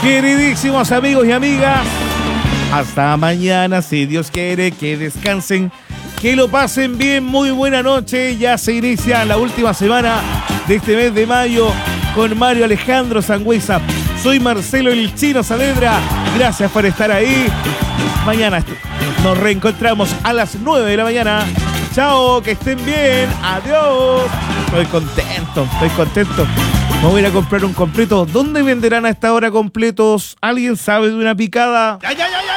Queridísimos amigos y amigas, hasta mañana, si Dios quiere, que descansen, que lo pasen bien, muy buena noche. Ya se inicia la última semana de este mes de mayo con Mario Alejandro Sangüesa. Soy Marcelo el Chino Saavedra, gracias por estar ahí. Mañana nos reencontramos a las 9 de la mañana. Chao, que estén bien, adiós. Estoy contento. Me voy a ir a comprar un completo. ¿Dónde venderán a esta hora completos? ¿Alguien sabe de una picada? ¡Ya!